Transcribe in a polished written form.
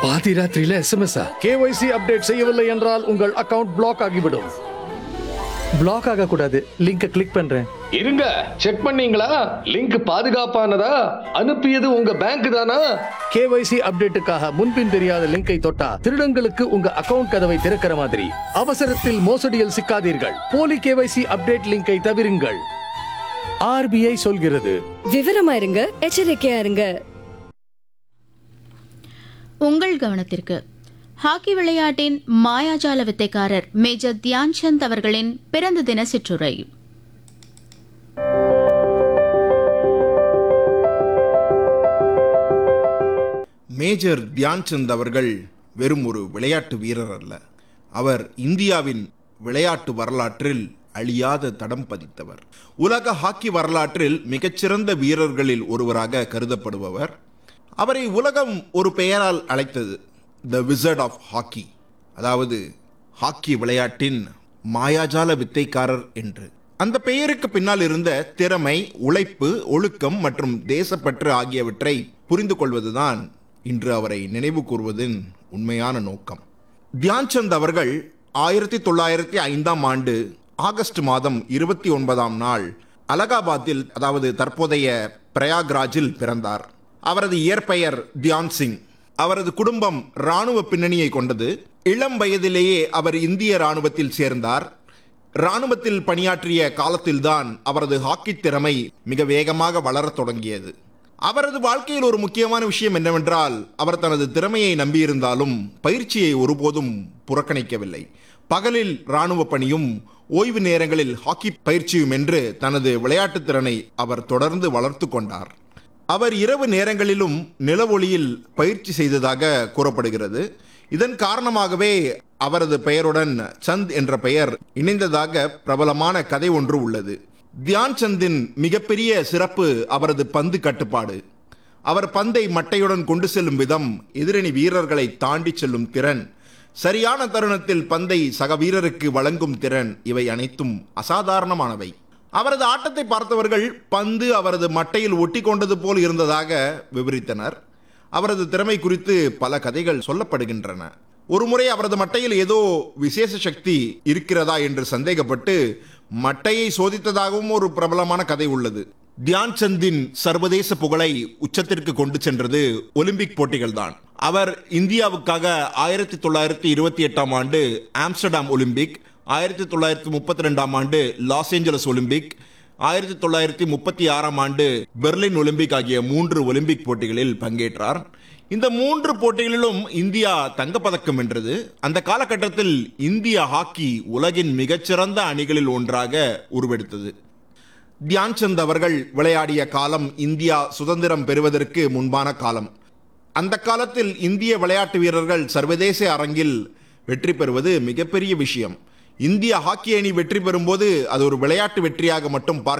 பாதி ராத்திரியில SMS KYC update செய்யவில்லை என்றால் உங்கள் அக்கவுண்ட் பிளாக் ஆகிவிடும். பிளாக் ஆக கூடாது. லிங்கை கிளிக் பண்றேன். இருங்க, செக் பண்ணீங்களா? லிங்க் பாதுகாப்பானதா? அனுப்பியது உங்க பேங்க் தானா? கேஒய்சி அப்டேட்டுக்காக முன்பின் தெரியாத லிங்கை தொட்டா திருடங்களுக்கு உங்க அக்கவுண்ட் கதவை திறக்கிற மாதிரி. அவசரத்தில் மோசடியில் சிக்காதீர்கள். போலி கேஒய்சி அப்டேட் லிங்கை தவிருங்கள். ஆர்பிஐ சொல்கிறது. விவரமா இருங்க, எச்சரிக்கையா இருங்க. உங்கள் கவனத்திற்கு ஹாக்கி விளையாட்டின் மாயாஜால வித்தைக்காரர் மேஜர் தியான் சந்த் அவர்களின் பிறந்த தின சிற்றுரை. மேஜர் தியான் சந்த் அவர்கள் வெறும் ஒரு விளையாட்டு வீரர் அல்ல. அவர் இந்தியாவின் விளையாட்டு வரலாற்றில் அழியாத தடம் பதித்தவர். உலக ஹாக்கி வரலாற்றில் மிகச்சிறந்த வீரர்களில் ஒருவராக கருதப்படுபவர். அவரை உலகம் ஒரு பெயரால் அழைத்தது, த விசர்ட் ஆஃப் ஹாக்கி, அதாவது ஹாக்கி விளையாட்டின் மாயாஜால வித்தைக்காரர் என்று. அந்த பெயருக்கு பின்னால் இருந்த திறமை, உழைப்பு, ஒழுக்கம் மற்றும் தேசப்பற்று ஆகியவற்றை புரிந்து கொள்வதுதான் இன்று அவரை நினைவு கூறுவதின் உண்மையான நோக்கம். தியான் சந்த் அவர்கள் 1905 ஆகஸ்ட் மாதம் 29 நாள் அலகாபாத்தில், அதாவது தற்போதைய பிரயாக்ராஜில் பிறந்தார். அவரது இயற்பெயர் தியான் சிங். அவரது குடும்பம் இராணுவ பின்னணியை கொண்டது. இளம் வயதிலேயே அவர் இந்திய இராணுவத்தில் சேர்ந்தார். இராணுவத்தில் பணியாற்றிய காலத்தில்தான் அவரது ஹாக்கி திறமை மிக வேகமாக வளரத் தொடங்கியது. அவரது வாழ்க்கையில் ஒரு முக்கியமான விஷயம் என்னவென்றால், அவர் தனது திறமையை நம்பியிருந்தாலும் பயிற்சியை ஒருபோதும் புறக்கணிக்கவில்லை. பகலில் இராணுவ பணியும் ஓய்வு நேரங்களில் ஹாக்கி பயிற்சியும் என்று தனது விளையாட்டுத் திறனை அவர் தொடர்ந்து வளர்த்து கொண்டார். அவர் இரவு நேரங்களிலும் நிலவொளியில் பயிற்சி செய்ததாக கூறப்படுகிறது. இதன் காரணமாகவே அவரது பெயருடன் சந்த் என்ற பெயர் இணைந்ததாக பிரபலமான கதை ஒன்று உள்ளது. தியான் சந்தின் மிகப்பெரிய சிறப்பு அவரது பந்து கட்டுப்பாடு. அவர் பந்தை மட்டையுடன் கொண்டு செல்லும் விதம், எதிரணி வீரர்களை தாண்டி செல்லும் திறன், சரியான தருணத்தில் பந்தை சக வீரருக்கு வழங்கும் திறன், இவை அனைத்தும் அசாதாரணமானவை. அவரது ஆட்டத்தை பார்த்தவர்கள் பந்து அவரது மட்டையில் ஒட்டி கொண்டது போல் இருந்ததாக விவரித்தனர். அவரது திறமை குறித்து பல கதைகள் சொல்லப்படுகின்றன. ஒருமுறை அவரது மட்டையில் ஏதோ விசேஷ சக்தி இருக்கிறதா என்று சந்தேகப்பட்டு மட்டையை சோதித்ததாகவும் ஒரு பிரபலமான கதை உள்ளது. தியான் சந்தின் சர்வதேச புகழை உச்சத்திற்கு கொண்டு சென்றது ஒலிம்பிக் போட்டிகள் தான். அவர் இந்தியாவுக்காக 1928 Amsterdam Olympic, 1932 Los Angeles Olympic, 1936 Berlin Olympic ஆகிய 3 ஒலிம்பிக் போட்டிகளில் பங்கேற்றார். இந்த 3 போட்டிகளிலும் இந்தியா தங்கப்பதக்கம் வென்றது. அந்த காலகட்டத்தில் இந்திய ஹாக்கி உலகின் மிகச்சிறந்த அணிகளில் ஒன்றாக உருவெடுத்தது. தியான் சந்த் அவர்கள் விளையாடிய காலம் இந்தியா சுதந்திரம் பெறுவதற்கு முன்பான காலம். அந்த காலத்தில் இந்திய விளையாட்டு வீரர்கள் சர்வதேச அரங்கில் வெற்றி பெறுவது மிகப்பெரிய விஷயம். இந்திய ஹாக்கி அணி வெற்றி பெறும்போது அது ஒரு விளையாட்டு வெற்றியாக மட்டும் பார்க்க